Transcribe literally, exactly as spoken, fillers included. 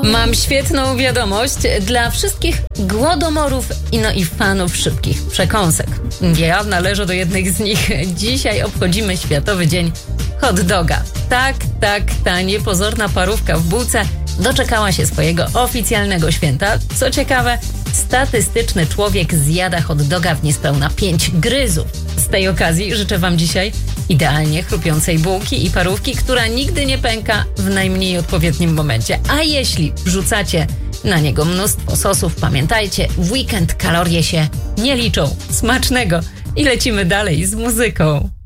Mam świetną wiadomość dla wszystkich głodomorów i no i fanów szybkich przekąsek. Ja należę do jednych z nich. Dzisiaj obchodzimy Światowy Dzień Hot Doga. Tak, tak, ta niepozorna parówka w bułce doczekała się swojego oficjalnego święta. Co ciekawe, statystyczny człowiek zjada hot doga w niespełna pięć gryzów. Z tej okazji życzę Wam dzisiaj idealnie chrupiącej bułki i parówki, która nigdy nie pęka w najmniej odpowiednim momencie. A jeśli wrzucacie na niego mnóstwo sosów, pamiętajcie, w weekend kalorie się nie liczą. Smacznego! I lecimy dalej z muzyką.